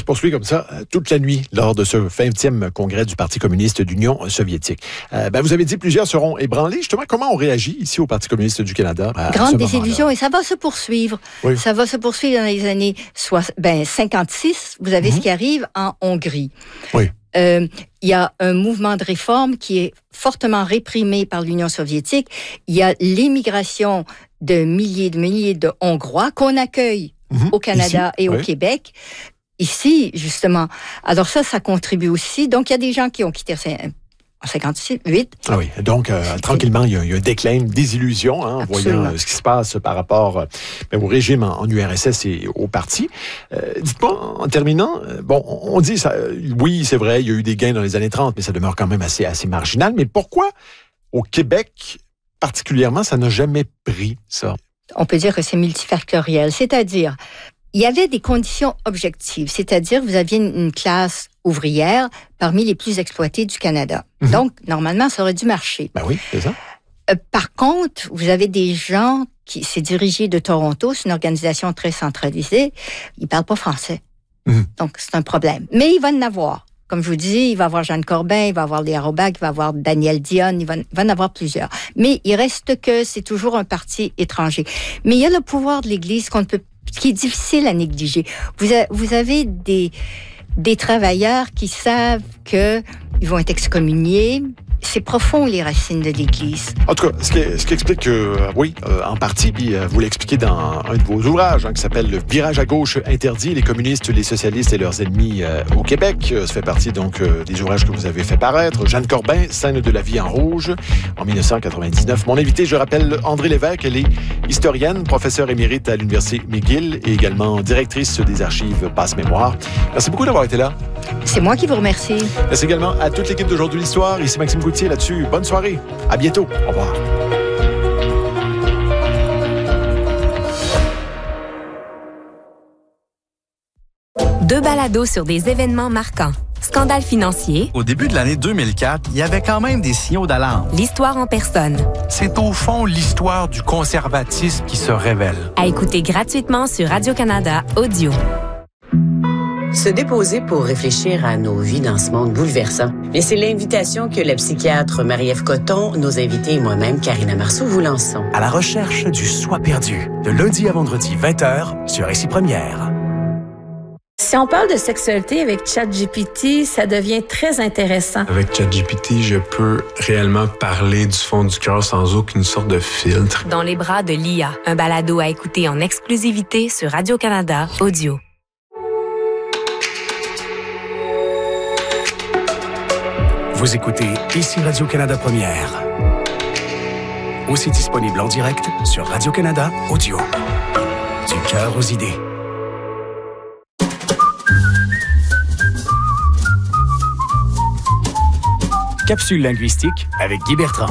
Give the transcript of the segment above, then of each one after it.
poursuit comme ça toute la nuit lors de ce 20e congrès du Parti communiste d'Union soviétique. Vous avez dit plusieurs seront ébranlés. Justement, comment on réagit ici au Parti communiste du Canada? Grande désillusion, et ça va se poursuivre. Oui. Ça va se poursuivre dans les années 56. Vous avez ce qui arrive en Hongrie. Oui. Il y a un mouvement de réforme qui est fortement réprimé par l'Union soviétique. Il y a l'émigration de milliers de Hongrois qu'on accueille au Canada et au Québec. Ici, justement. Alors ça contribue aussi. Donc, il y a des gens qui ont quitté en 58. Ah oui, donc tranquillement, il y a un déclin, une désillusion, en voyant ce qui se passe par rapport au régime en URSS et au parti. Dites-moi, en terminant, on dit, ça, oui, c'est vrai, il y a eu des gains dans les années 30, mais ça demeure quand même assez marginal. Mais pourquoi, au Québec, particulièrement, ça n'a jamais pris, ça? On peut dire que c'est multifactoriel, c'est-à-dire, il y avait des conditions objectives, c'est-à-dire vous aviez une classe ouvrière parmi les plus exploitées du Canada. Donc, normalement, ça aurait dû marcher. Ben oui, c'est ça. Par contre, vous avez des gens qui s'est dirigé de Toronto, c'est une organisation très centralisée, ils ne parlent pas français. Donc, c'est un problème. Mais il va en avoir. Comme je vous dis, il va y avoir Jeanne Corbin, il va y avoir Léa Robach, il va y avoir Daniel Dionne, il va en avoir plusieurs. Mais il reste que c'est toujours un parti étranger. Mais il y a le pouvoir de l'Église qui est difficile à négliger. Vous avez des travailleurs qui savent qu'ils vont être excommuniés. C'est profond, les racines de l'Église. En tout cas, ce qui explique que, en partie, puis vous l'expliquez dans un de vos ouvrages, qui s'appelle « Le virage à gauche interdit, les communistes, les socialistes et leurs ennemis au Québec ». Ça fait partie donc des ouvrages que vous avez fait paraître. Jeanne Corbin, Scène de la vie en rouge, en 1999. Mon invité, je rappelle, André Lévesque, elle est historienne, professeure émérite à l'Université McGill et également directrice des archives Passe-Mémoire. Merci beaucoup d'avoir été là. C'est moi qui vous remercie. Merci également à toute l'équipe d'Aujourd'hui l'Histoire. Ici Maxime Gauthier là-dessus. Bonne soirée. À bientôt. Au revoir. Deux balados sur des événements marquants. Scandale financier. Au début de l'année 2004, il y avait quand même des signaux d'alarme. L'histoire en personne. C'est au fond l'histoire du conservatisme qui se révèle. À écouter gratuitement sur Radio-Canada Audio. Se déposer pour réfléchir à nos vies dans ce monde bouleversant. Et c'est l'invitation que la psychiatre Marie-Ève Coton, nos invités et moi-même, Karina Marceau, vous lançons. À la recherche du soi perdu, de lundi à vendredi 20h sur Ici Première. Si on parle de sexualité avec ChatGPT, ça devient très intéressant. Avec ChatGPT, je peux réellement parler du fond du cœur sans aucune sorte de filtre. Dans les bras de l'IA, un balado à écouter en exclusivité sur Radio-Canada Audio. Vous écoutez Ici Radio-Canada Première. Aussi disponible en direct sur Radio-Canada Audio. Du cœur aux idées. Capsule linguistique avec Guy Bertrand.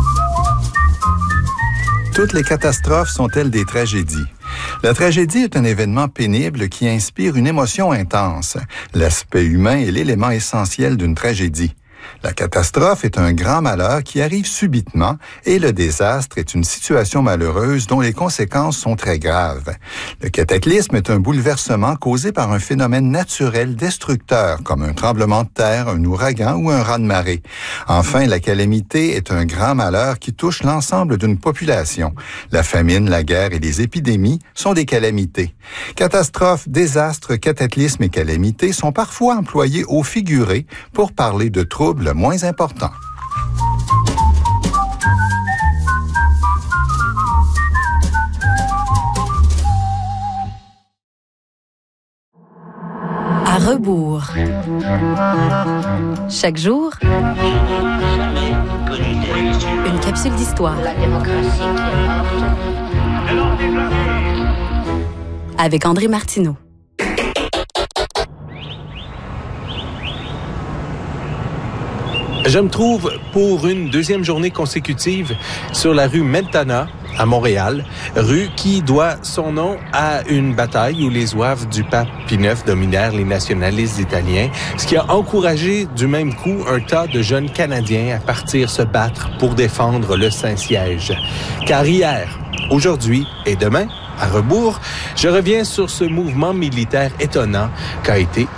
Toutes les catastrophes sont-elles des tragédies? La tragédie est un événement pénible qui inspire une émotion intense. L'aspect humain est l'élément essentiel d'une tragédie. La catastrophe est un grand malheur qui arrive subitement et le désastre est une situation malheureuse dont les conséquences sont très graves. Le cataclysme est un bouleversement causé par un phénomène naturel destructeur comme un tremblement de terre, un ouragan ou un raz-de-marée. Enfin, la calamité est un grand malheur qui touche l'ensemble d'une population. La famine, la guerre et les épidémies sont des calamités. Catastrophe, désastre, cataclysme et calamité sont parfois employés au figuré pour parler de troubles moins importants. À rebours. Chaque jour, une capsule d'histoire. Avec André Martineau. Je me trouve pour une deuxième journée consécutive sur la rue Mentana à Montréal, rue qui doit son nom à une bataille où les zouaves du pape Pie IX dominèrent les nationalistes italiens, ce qui a encouragé du même coup un tas de jeunes Canadiens à partir se battre pour défendre le Saint-Siège. Car hier, aujourd'hui et demain, à rebours, je reviens sur ce mouvement militaire étonnant qu'a été